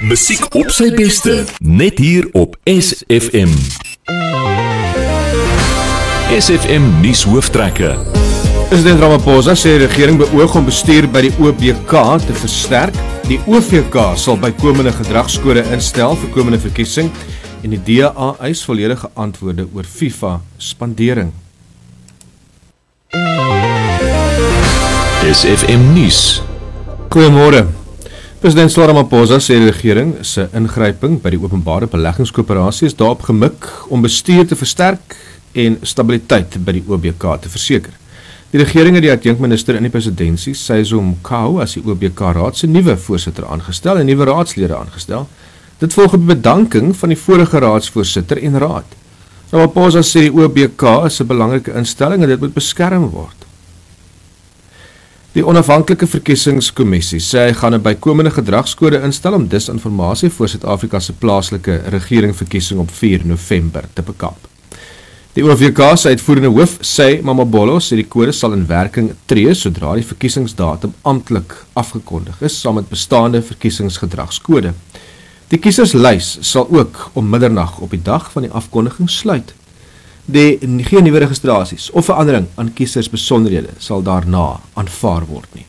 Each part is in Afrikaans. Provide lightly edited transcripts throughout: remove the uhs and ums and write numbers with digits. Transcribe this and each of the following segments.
Musiek op sy beste, net hier op SFM. SFM nuus hooftrekke. President Ramaphosa sê die regering beoog om bestuur by die OBK te versterk. Die OVK sal bykomende gedragskode instel vir komende verkiesing en die DA eis volledige antwoorde oor FIFA spandering. SFM nuus. Goeiemôre. President Ramaphosa sê die regering se ingryping by die openbare beleggingskoöperasie is daarop gemik om bestuur te versterk en stabiliteit by die OBK te verseker. Die regering het die adjunkminister in die presidentskap, Seizo Mkhau, as die OBK raad se nuwe voorsitter aangestel en nuwe raadslede aangestel. Dit volg op bedanking van die vorige raadsvoorsitter en raad. Ramaphosa sê die OBK is 'n belangrike instelling en dit moet beskerm word. Die onafhanklike verkiesingskommissie sê hy gaan 'n bykomende gedragskode instel om disinformasie voor Suid-Afrika se plaaslike regeringverkiesing op 4 November te bekamp. Die OVK se uitvoerende hoof, Sy Mamabolo, sê die kode sal in werking tree sodra die verkiesingsdatum amptelik afgekondig is saam met bestaande verkiesingsgedragskode. Die kieserslys sal ook om middernag op die dag van die afkondiging sluit. Geen nuwe registrasies of verandering aan kiesersbesonderhede sal daarna aanvaar word nie.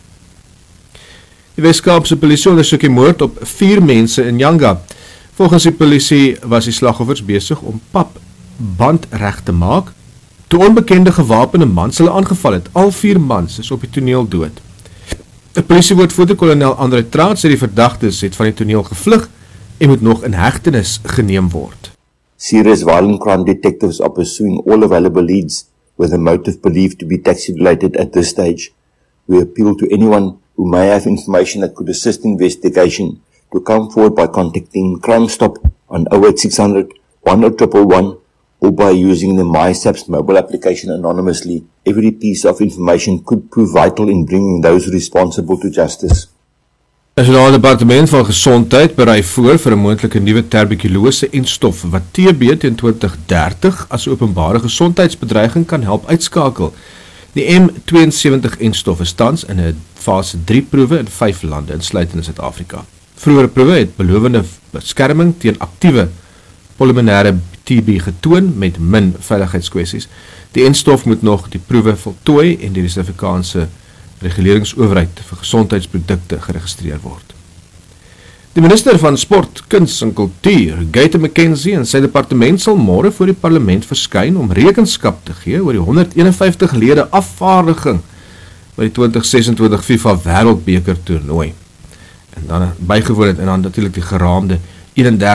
Die Wes-Kaapse polisie ondersoek die moord op 4 mense in Yanga. Volgens die polisie was die slagoffers besig om papband reg te maak toe onbekende gewapende mans hulle aangeval het. Al 4 mans is op die toneel dood. 'n Polisiewoordvoerder kolonel Andre Traat sê die verdagtes het van die toneel gevlug en moet nog in hegtenis geneem word. Serious violent crime detectives are pursuing all available leads with a motive believed to be taxi-related at this stage. We appeal to anyone who may have information that could assist investigation to come forward by contacting Crime Stop on 08600 10111 or by using the MySaps mobile application anonymously. Every piece of information could prove vital in bringing those responsible to justice. Het Nasionale Departement van Gesondheid berei voor vir 'n moontlike nuwe tuberkulose enstof wat TB teen 2030 as openbare gesondheidsbedreiging kan help uitskakel. Die M72 enstof is tans in 'n fase 3 proewe in 5 lande, insluitend in Suid-Afrika. Vroegere proewe het belovende beskerming teen aktiewe pulmonêre TB getoon met min veiligheidskwessies. Die enstof moet nog die proewe voltooi en deur die Suid-Afrikaanse reguleringsowerheid vir gesondheidsprodukte geregistreer word. Die minister van Sport, Kuns en Kultuur, Gaite McKenzie, en sy departement sal môre voor die parlement verskyn om rekenskap te gee oor die 151 lede afvaardiging by die 2026 FIFA Wêreldbeker toernooi. En dan bygewoon het en dan natuurlik die geraamde 31